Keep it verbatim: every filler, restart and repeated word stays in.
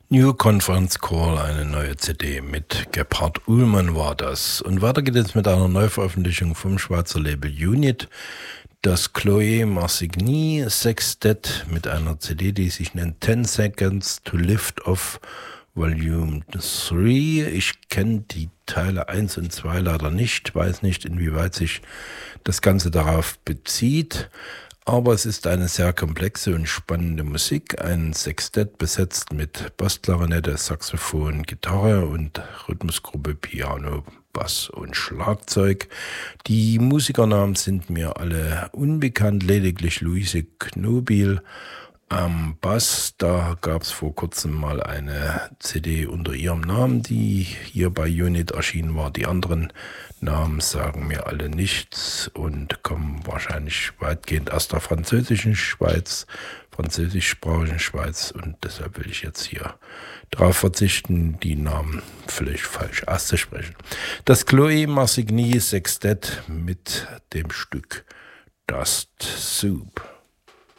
New Conference Call, eine neue C D mit Gebhard Uhlmann war das. Und weiter geht es mit einer Neuveröffentlichung vom Schweizer Label Unit. Das Chloé Marsigny Sextet mit einer C D, die sich nennt ten Seconds to Lift Off Volume drei. Ich kenne die Teile eins und zwei leider nicht, weiß nicht, inwieweit sich das Ganze darauf bezieht. Aber es ist eine sehr komplexe und spannende Musik. Ein Sextett besetzt mit Bassklarinette, Saxophon, Gitarre und Rhythmusgruppe Piano, Bass und Schlagzeug. Die Musikernamen sind mir alle unbekannt, lediglich Luise Knobil am Bass. Da gab es vor kurzem mal eine C D unter ihrem Namen, die hier bei Unit erschienen war. Die anderen Namen sagen mir alle nichts und kommen wahrscheinlich weitgehend aus der französischen Schweiz, französischsprachigen Schweiz, und deshalb will ich jetzt hier darauf verzichten, die Namen völlig falsch auszusprechen. Das Chloé Marsigny Sextet mit dem Stück Dust Soup.